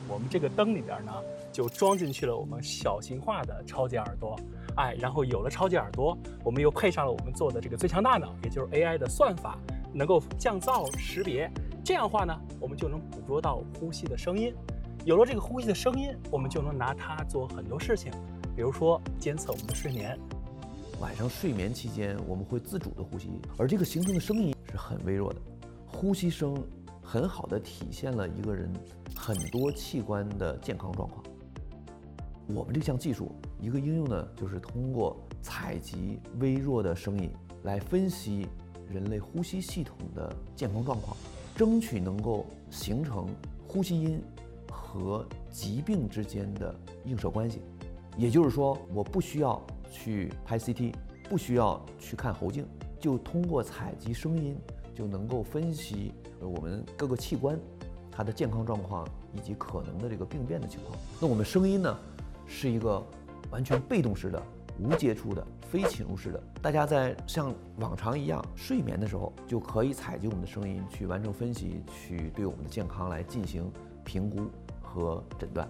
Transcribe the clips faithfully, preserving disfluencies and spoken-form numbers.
我们这个灯里边呢，就装进去了我们小型化的超级耳朵，哎，然后有了超级耳朵，我们又配上了我们做的这个最强大脑，也就是 A I 的算法，能够降噪识别，这样的话呢，我们就能捕捉到呼吸的声音。有了这个呼吸的声音，我们就能拿它做很多事情，比如说监测我们的睡眠。 晚上睡眠期间，我们会自主的呼吸，而这个形成的声音是很微弱的。呼吸声很好的体现了一个人很多器官的健康状况。我们这项技术一个应用呢，就是通过采集微弱的声音来分析人类呼吸系统的健康状况，争取能够形成呼吸音和疾病之间的映射关系。也就是说，我不需要去拍 C T， 不需要去看喉镜，就通过采集声音就能够分析我们各个器官它的健康状况以及可能的这个病变的情况。那我们声音呢，是一个完全被动式的、无接触的、非侵入式的。大家在像往常一样睡眠的时候，就可以采集我们的声音去完成分析，去对我们的健康来进行评估和诊断。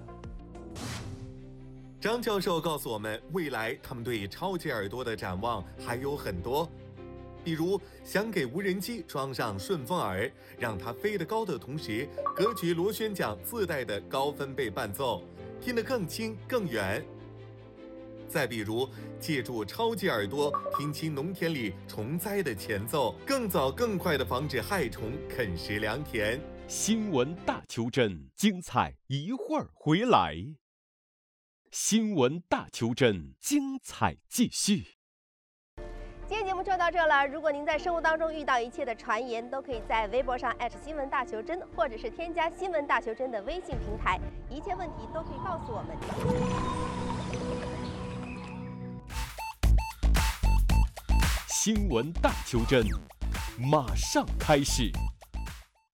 张教授告诉我们，未来他们对超级耳朵的展望还有很多，比如想给无人机装上顺风耳，让它飞得高的同时，隔绝螺旋桨自带的高分贝伴奏，听得更轻更远。再比如，借助超级耳朵听清农田里虫灾的前奏，更早更快地防止害虫啃食良田。 新闻大求真，精彩一会儿回来。新闻大求真，精彩继续。 今天节目就到这了。如果您在生活当中遇到一切的传言，都可以在微博上艾特新闻大求真，或者是添加新闻大求真的微信平台，一切问题都可以告诉我们。 新闻大求真，马上开始。